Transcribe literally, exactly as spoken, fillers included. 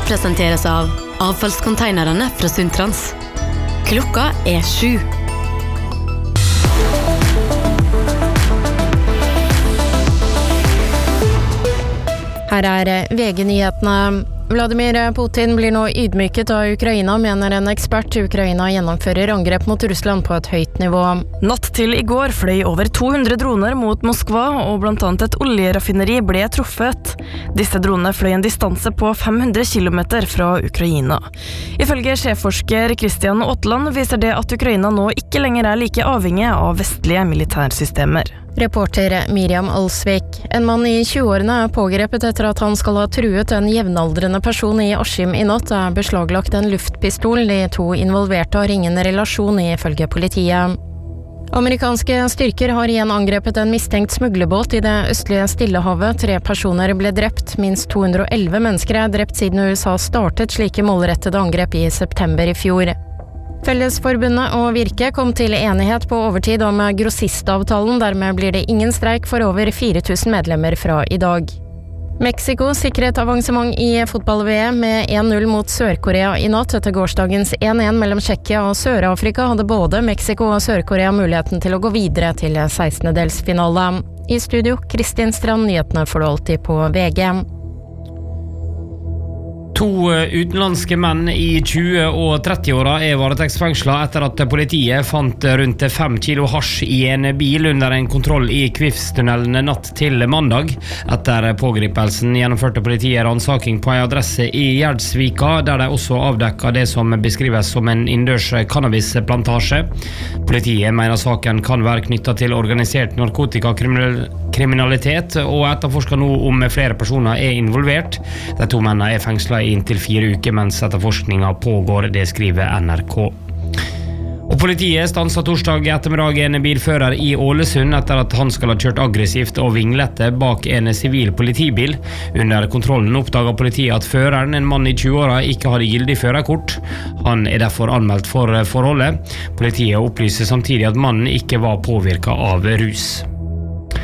presenteres av avfallskonteinerne fra Sundtrans. Klokka er sju. Her er V G-nyhetene. Vladimir Putin blir nå ydmyket av Ukraina, mener en ekspert. Ukraina gjennomfører angrep mot Russland på et høyt nivå. Natt til i går fløy over to hundre droner mot Moskva, og blant annet et oljeraffineri ble truffet. Disse dronene fløy en distanse på fem hundre kilometer fra Ukraina. Ifølge sjefforsker Christian Aatland viser det at Ukraina nå ikke lenger er like avhengig av vestlige militærsystemer. Reporter Miriam Alsvik. En mann i tjueårene er pågrepet etter at han skal ha truet en jevnaldrende person i Askim i natt. Er beslaglagt en luftpistol. De to involverte har ingen relasjon, ifølge politiet. Amerikanske styrker har igjen angrepet en mistenkt smuglerbåt i det østlige Stillehavet. Tre personer ble drept. Minst to hundre og elleve mennesker er drept siden U S A startet slike målrettede angrep i september i fjor. Fellesforbundet og Virke kom til enighet på overtid om grossistavtalen. Dermed blir det ingen streik for over fire tusen medlemmer fra i dag. Mexico sikret avansement i fotball-V M med en null mot Sør-Korea i natt. Etter gårsdagens en en mellom Tsjekkia og Sør-Afrika hadde både Mexico og Sør-Korea muligheten til å gå videre til sekstendedelsfinale. I studio, Kristin Strand, nyhetene får du alltid på V G. To utenlandske menn i tjue- og trettiåra er varetektsfengslet etter at politiet fant rundt fem kilo hasj i en bil under en kontroll i Kvifstunnelen natt til mandag. Etter pågripelsen gjennomførte politiet ransaking på en adresse i Gjerdsvika, der de også avdekket det som beskrives som en innendørs cannabisplantasje. Politiet mener saken kan være knyttet til organisert narkotikakriminalitet, og etterforsker nå om flere personer er involvert. De to mennene er fengslet i inntil fire uker mens etterforskningen pågår, det skriver N R K. Og politiet stanset torsdag ettermiddag en bilfører i Ålesund etter at han skal ha kjørt aggressivt og vinglete bak en sivil politibil. Under kontrollen oppdaget politiet at føreren, en mann i tjueåra, ikke hadde gyldig førerkort. Han er derfor anmeldt for forholdet. Politiet opplyser samtidig at mannen ikke var påvirket av rus.